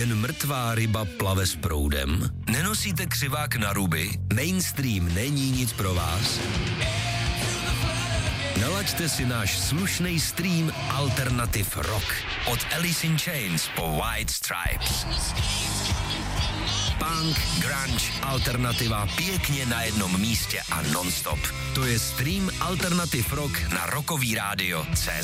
Jen mrtvá ryba plave s proudem? Nenosíte křivák na ruby? Mainstream není nic pro vás? Nalaďte si náš slušný stream Alternative Rock. Od Alice in Chains po White Stripes. Punk, grunge, alternativa pěkně na jednom místě a non-stop. To je stream Alternative Rock na Rockový rádio CZ.